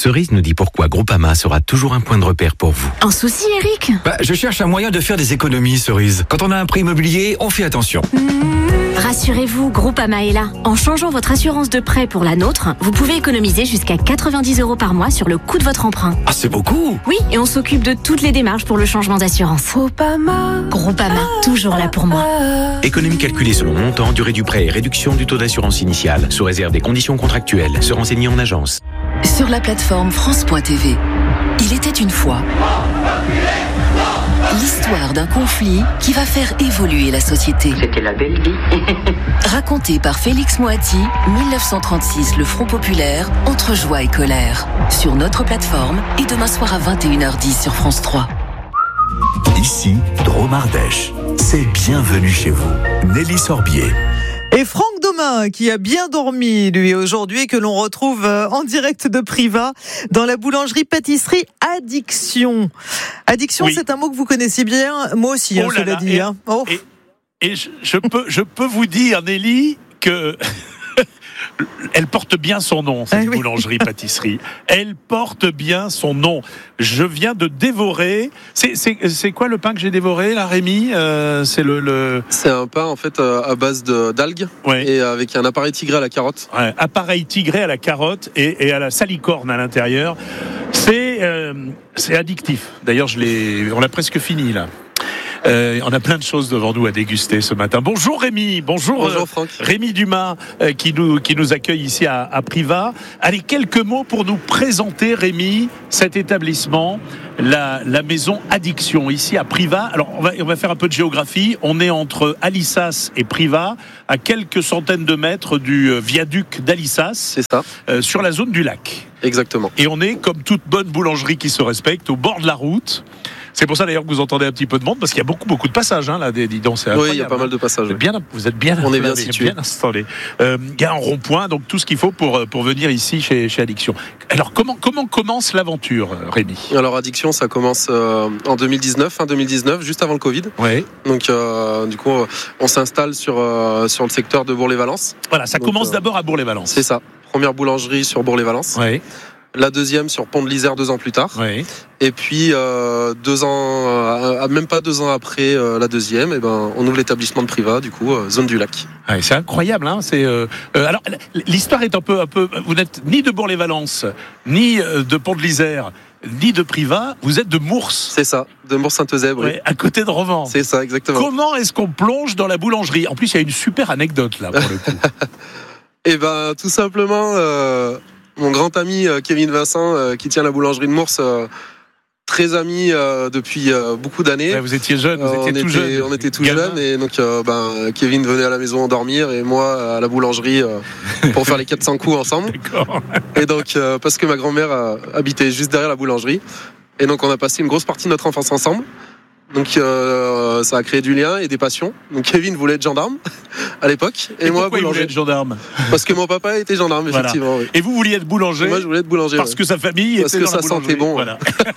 Cerise nous dit pourquoi Groupama sera toujours un point de repère pour vous. Un souci, Eric ? Je cherche un moyen de faire des économies, Cerise. Quand on a un prêt immobilier, on fait attention. Rassurez-vous, Groupama est là. En changeant votre assurance de prêt pour la nôtre, vous pouvez économiser jusqu'à 90 € par mois sur le coût de votre emprunt. Ah, c'est beaucoup! Oui, et on s'occupe de toutes les démarches pour le changement d'assurance. Groupama, toujours là pour moi. Économie calculée selon montant, durée du prêt et réduction du taux d'assurance initiale, sous réserve des conditions contractuelles. Se renseigner en agence. Sur la plateforme France.tv, il était une fois l'histoire d'un conflit qui va faire évoluer la société. C'était la belle vie. Raconté par Félix Moati, 1936, le Front Populaire, entre joie et colère. Sur notre plateforme et demain soir à 21h10 sur France 3. Ici, Dromardèche. C'est bienvenue chez vous. Nelly Sorbier. Et Franck Domain, qui a bien dormi, lui, aujourd'hui, que l'on retrouve en direct de Privas, dans la boulangerie-pâtisserie Addiction. Addiction, oui. C'est un mot que vous connaissez bien, moi aussi, cela dit. Et je peux vous dire, Nelly, que... Elle porte bien son nom, cette boulangerie-pâtisserie. Elle porte bien son nom. Je viens de dévorer... C'est quoi le pain que j'ai dévoré, là, Rémi ? C'est un pain, en fait, à base d'algues, et avec un appareil tigré à la carotte. Ouais, appareil tigré à la carotte et à la salicorne à l'intérieur. C'est addictif. D'ailleurs, on l'a presque fini, là. On a plein de choses devant nous à déguster ce matin. Bonjour Rémi, bonjour Franck. Rémi Dumas qui nous accueille ici à Privas. Allez, quelques mots pour nous présenter, Rémi, cet établissement, la maison Addiction ici à Privas. Alors on va faire un peu de géographie. On est entre Alissas et Privas, à quelques centaines de mètres du viaduc d'Alissas. C'est ça. Sur la zone du lac. Exactement. Et on est, comme toute bonne boulangerie qui se respecte, au bord de la route. C'est pour ça d'ailleurs que vous entendez un petit peu de monde, parce qu'il y a beaucoup de passages, là, dis donc, c'est incroyable. Oui, il y a pas mal de passages. Vous êtes bien on est bien situé, bien installé. Il y a un rond-point, donc tout ce qu'il faut pour venir ici chez Addiction. Alors comment commence l'aventure, Rémi ? Alors Addiction, ça commence en 2019, fin 2019, juste avant le Covid. Oui. Donc du coup, on s'installe sur le secteur de Bourg-les-Valence. Voilà, ça commence d'abord à Bourg-les-Valence. C'est ça. Première boulangerie sur Bourg-les-Valence. Oui. La deuxième sur Pont de l'Isère 2 ans plus tard. Oui. Et puis 2 ans, même pas 2 ans après la deuxième, on ouvre l'établissement de Privas, du coup, zone du lac. Ouais, c'est incroyable, hein. Alors l'histoire est un peu. Vous n'êtes ni de Bourg-les-Valence, ni de Pont de l'Isère, ni de Privas. Vous êtes de Mours. C'est ça, de Mours-Saint-Eusèbe. Oui, à côté de Romans. C'est ça, exactement. Comment est-ce qu'on plonge dans la boulangerie ? En plus, il y a une super anecdote là pour le coup. Tout simplement. Mon grand ami Kevin Vincent, qui tient la boulangerie de Mours, très ami depuis beaucoup d'années. Ouais, vous étiez jeune, vous étiez tout jeune. On était tout jeunes, et donc Kevin venait à la maison dormir et moi à la boulangerie pour faire les 400 coups ensemble. D'accord. Et donc parce que ma grand-mère habitait juste derrière la boulangerie, et donc on a passé une grosse partie de notre enfance ensemble. Donc ça a créé du lien et des passions. Donc Kevin voulait être gendarme à l'époque, et moi pourquoi il voulait être gendarme ? Parce que mon papa était gendarme, effectivement. Voilà. Oui. Et vous vouliez être boulanger ? Moi je voulais être boulanger. Parce que sa famille était dans la boulangerie. Parce que ça sentait bon. Voilà.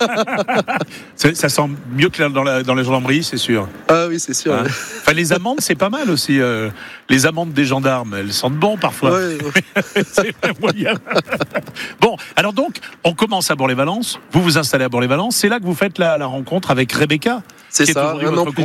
Ça sent mieux que dans la gendarmerie, c'est sûr. Ah oui, c'est sûr. Hein. Enfin, les amandes, c'est pas mal aussi. Les amandes des gendarmes, elles sentent bon parfois. Ouais. C'est un moyen. Bon, alors donc, on commence à Bourg-les-Valence. Vous vous installez à Bourg-les-Valence. C'est là que vous faites la rencontre avec Rebecca. C'est ça. Un an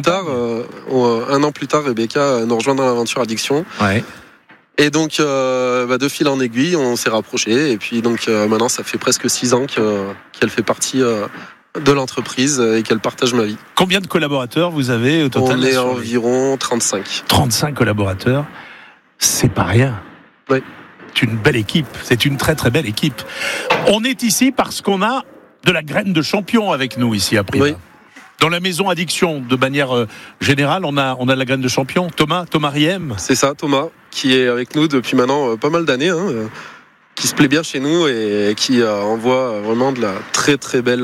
plus tard, Rebecca nous rejoint dans l'aventure Addiction. Ouais. Et donc, de fil en aiguille, on s'est rapprochés. Et puis donc, maintenant, ça fait presque 6 ans qu'elle fait partie de l'entreprise et qu'elle partage ma vie. Combien de collaborateurs vous avez au total ? On est environ 35. 35 collaborateurs, c'est pas rien. Oui. C'est une belle équipe, c'est une très très belle équipe. On est ici parce qu'on a de la graine de champion avec nous ici à Privas. Oui. Dans la maison Addiction, de manière générale, on a de la graine de champion. Thomas Riem. C'est ça, Thomas, qui est avec nous depuis maintenant pas mal d'années, qui se plaît bien chez nous et qui envoie vraiment de la très très belle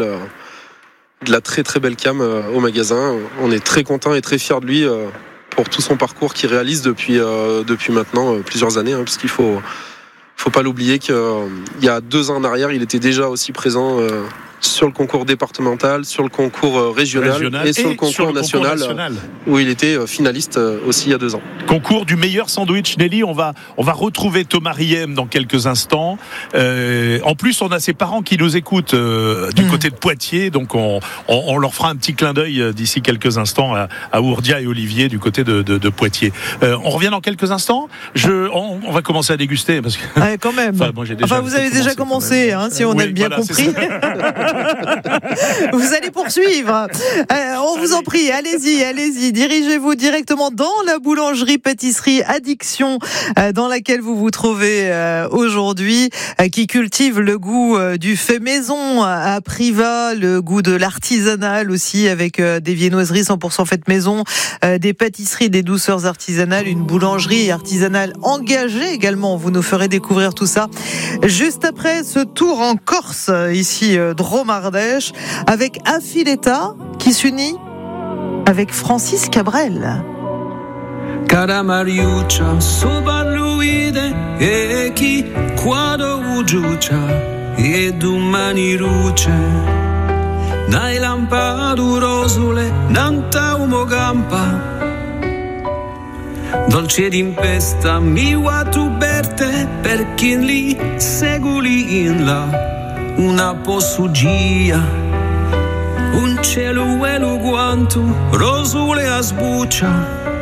cam au magasin. On est très content et très fiers de lui pour tout son parcours qu'il réalise depuis maintenant plusieurs années, parce qu'il faut pas l'oublier qu'il y a 2 ans en arrière, il était déjà aussi présent sur le concours départemental, sur le concours régional et sur le concours national, où il était finaliste aussi il y a 2 ans. Concours du meilleur sandwich. Nelly, on va retrouver Thomas Riem dans quelques instants. En plus, on a ses parents qui nous écoutent du côté de Poitiers, donc on leur fera un petit clin d'œil d'ici quelques instants à Ourdia et Olivier du côté de Poitiers. On revient dans quelques instants. On va commencer à déguster parce que ouais, quand même. Vous avez déjà commencé, si on a bien compris. Vous allez poursuivre. On vous en prie, allez-y. Dirigez-vous directement dans la boulangerie-pâtisserie Addiction dans laquelle vous vous trouvez aujourd'hui, qui cultive le goût du fait maison à Privas, le goût de l'artisanal aussi, avec des viennoiseries 100% faites maison, des pâtisseries, des douceurs artisanales, une boulangerie artisanale engagée également. Vous nous ferez découvrir tout ça juste après ce tour en Corse, ici Dromardèche, avec Affiletta qui s'unit avec Francis Cabrel. Cara Mariuccia, soparluide e chi quando ugiuccia e domani luce dai lampadu rosule nanta umo gampa dolce d'impesta mi tu berte per chi li seguli in là una possugia un cielo e lo guanto rosule a sbuccia